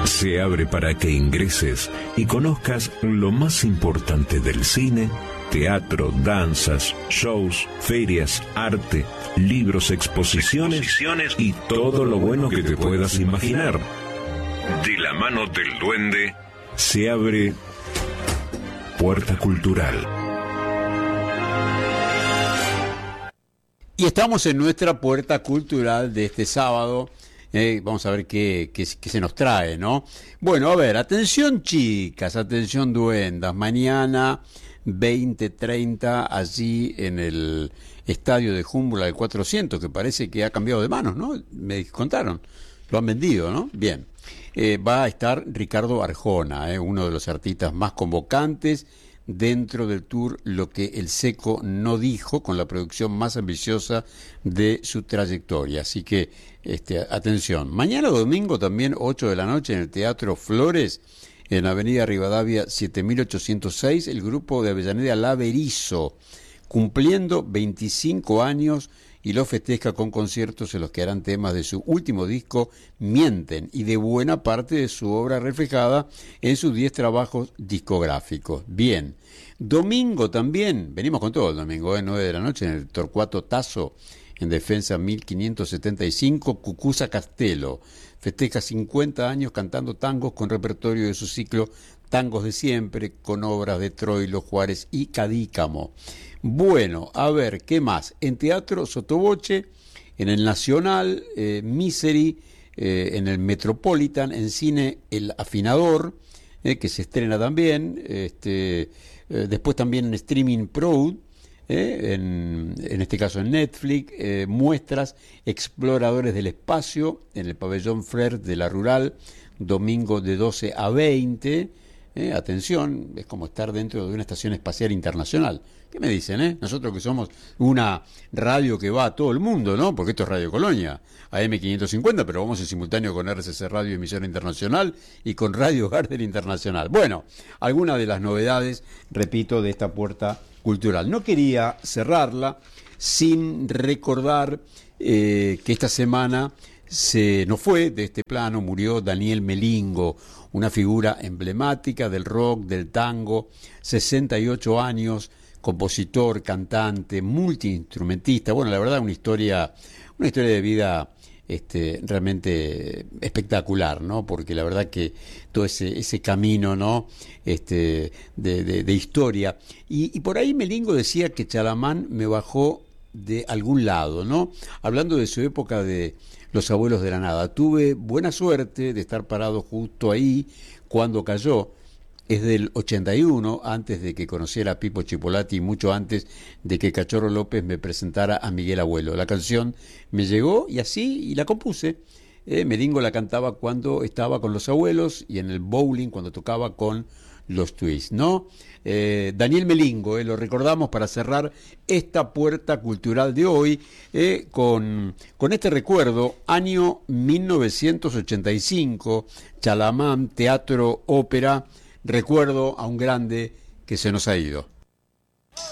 Se abre para que ingreses y conozcas lo más importante del cine, teatro, danzas, shows, ferias, arte, libros, exposiciones y todo lo bueno que te puedas imaginar. De la mano del duende, se abre Puerta Cultural. Y estamos en nuestra Puerta Cultural de este sábado. Vamos a ver qué se nos trae, ¿no? Bueno, a ver, atención chicas, atención duendas. Mañana 20:30 allí en el estadio de Humboldt al 400, que parece que ha cambiado de manos, ¿no? Me contaron, lo han vendido, ¿no? Bien. Va a estar Ricardo Arjona, uno de los artistas más convocantes dentro del tour Lo que el Seco no dijo, con la producción más ambiciosa de su trayectoria. Así que, atención. Mañana domingo también, 8 de la noche, en el Teatro Flores, en Avenida Rivadavia 7806, el grupo de Avellaneda La Berizo, cumpliendo 25 años, y lo festeja con conciertos en los que harán temas de su último disco, Mienten, y de buena parte de su obra reflejada en sus 10 trabajos discográficos. Bien, domingo también, venimos con todo el domingo, 9 de la noche, en el Torcuato Tazo, en Defensa 1575, Cucuza Castelo. Festeja 50 años cantando tangos con repertorio de su ciclo Tangos de Siempre, con obras de Troilo, Juárez y Cadícamo. Bueno, a ver, ¿qué más? En Teatro Sotoboche, en el Nacional, Misery, en el Metropolitan, en Cine El Afinador, que se estrena también, después también en Streaming Pro, en este caso en Netflix, muestras Exploradores del Espacio, en el Pabellón Frer de la Rural, domingo de 12 a 20. Atención, es como estar dentro de una estación espacial internacional. ¿Qué me dicen, Nosotros que somos una radio que va a todo el mundo, ¿no? Porque esto es Radio Colonia, AM550, pero vamos en simultáneo con RCC Radio Emisora Internacional y con Radio Gardel Internacional. Bueno, algunas de las novedades, repito, de esta Puerta Cultural. No quería cerrarla sin recordar que esta semana se nos fue de este plano, murió Daniel Melingo, una figura emblemática del rock, del tango, 68 años, compositor, cantante, multiinstrumentista. Bueno, la verdad, una historia de vida realmente espectacular, ¿no? Porque la verdad que todo ese camino, ¿no? De historia. Y por ahí Melingo decía que Chalamán me bajó de algún lado, ¿no? Hablando de su época de Los Abuelos de la Nada. Tuve buena suerte de estar parado justo ahí cuando cayó. Es del 81, antes de que conociera a Pipo Chipolati y mucho antes de que Cachorro López me presentara a Miguel Abuelo. La canción me llegó y la compuse. Melingo la cantaba cuando estaba con Los Abuelos y en el bowling cuando tocaba con los Twists, ¿no? Daniel Melingo, lo recordamos para cerrar esta Puerta Cultural de hoy, con este recuerdo, año 1985, Chalamán, Teatro Ópera, recuerdo a un grande que se nos ha ido.